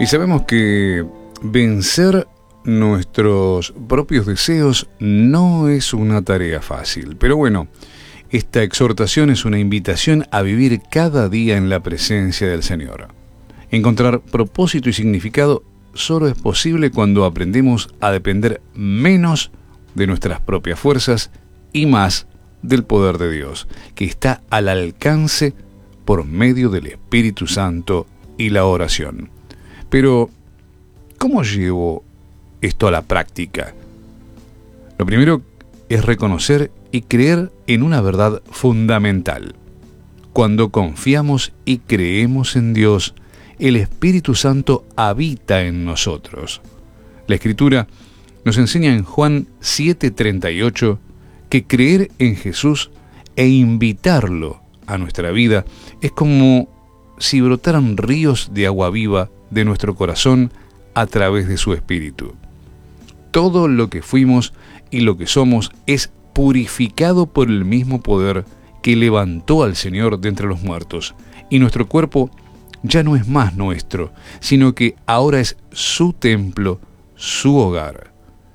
Y sabemos que vencer nuestros propios deseos no es una tarea fácil. Pero bueno, esta exhortación es una invitación a vivir cada día en la presencia del Señor. Encontrar propósito y significado solo es posible cuando aprendemos a depender menos de nuestras propias fuerzas y más del poder de Dios, que está al alcance por medio del Espíritu Santo y la oración. Pero, ¿cómo llevo esto a la práctica? Lo primero es reconocer y creer en una verdad fundamental. Cuando confiamos y creemos en Dios, el Espíritu Santo habita en nosotros. La Escritura nos enseña en Juan 7:38 que creer en Jesús e invitarlo a nuestra vida es como si brotaran ríos de agua viva de nuestro corazón a través de su Espíritu. Todo lo que fuimos y lo que somos es purificado por el mismo poder que levantó al Señor de entre los muertos, y nuestro cuerpo ya no es más nuestro, sino que ahora es su templo, su hogar.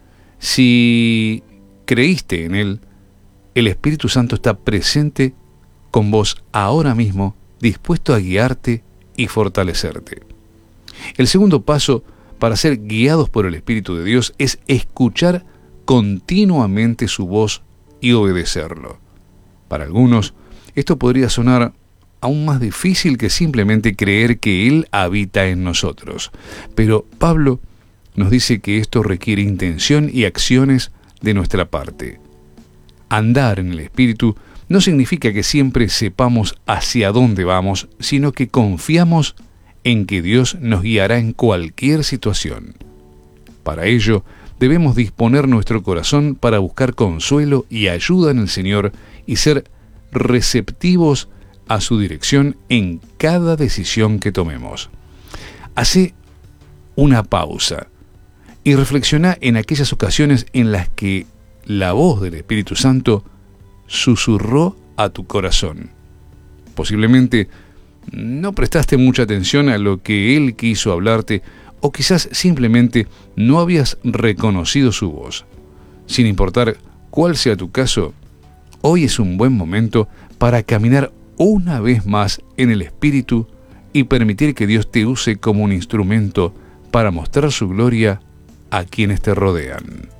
Si creíste en Él, el Espíritu Santo está presente con vos ahora mismo, dispuesto a guiarte y fortalecerte. El segundo paso para ser guiados por el Espíritu de Dios es escuchar continuamente su voz y obedecerlo. Para algunos, esto podría sonar aún más difícil que simplemente creer que Él habita en nosotros. Pero Pablo nos dice que esto requiere intención y acciones de nuestra parte. Andar en el Espíritu no significa que siempre sepamos hacia dónde vamos, sino que confiamos en que Dios nos guiará en cualquier situación. Para ello, debemos disponer nuestro corazón para buscar consuelo y ayuda en el Señor y ser receptivos a su dirección en cada decisión que tomemos. Hacé una pausa y reflexiona en aquellas ocasiones en las que la voz del Espíritu Santo susurró a tu corazón. Posiblemente no prestaste mucha atención a lo que Él quiso hablarte, o quizás simplemente no habías reconocido su voz. Sin importar cuál sea tu caso, hoy es un buen momento para caminar una vez más en el Espíritu y permitir que Dios te use como un instrumento para mostrar su gloria a quienes te rodean.